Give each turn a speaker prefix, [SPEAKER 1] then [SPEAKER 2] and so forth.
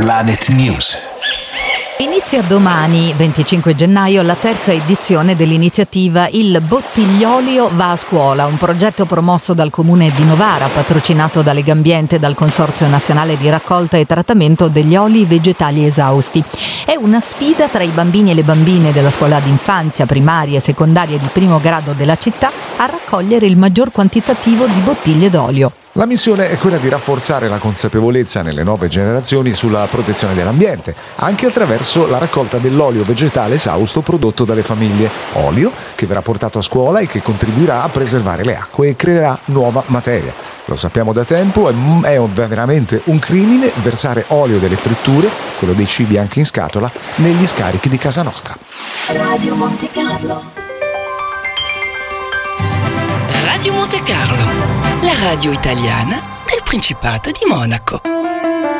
[SPEAKER 1] Planet News.
[SPEAKER 2] Inizia domani, 25 gennaio, la terza edizione dell'iniziativa Il Bottigliolio va a scuola, un progetto promosso dal Comune di Novara, patrocinato da Legambiente e dal Consorzio Nazionale di Raccolta e Trattamento degli Oli Vegetali Esausti. È una sfida tra i bambini e le bambine della scuola d'infanzia, primaria e secondaria di primo grado della città a raccogliere il maggior quantitativo di bottiglie d'olio.
[SPEAKER 3] La missione è quella di rafforzare la consapevolezza nelle nuove generazioni sulla protezione dell'ambiente, anche attraverso la raccolta dell'olio vegetale esausto prodotto dalle famiglie. Olio che verrà portato a scuola e che contribuirà a preservare le acque e creerà nuova materia. Lo sappiamo da tempo, è veramente un crimine versare olio delle fritture, quello dei cibi anche in scatola, negli scarichi di casa nostra.
[SPEAKER 4] Radio Monte Carlo.
[SPEAKER 5] Radio Monte Carlo, la radio italiana del Principato di Monaco.